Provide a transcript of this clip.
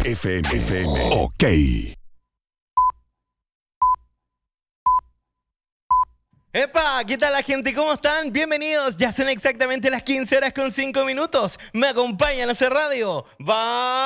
FM. Ok. ¡Epa! ¿Qué tal la gente? ¿Cómo están? Bienvenidos. Ya son exactamente las 15 horas con 5 minutos. Me acompañan a hacer radio. ¡Va!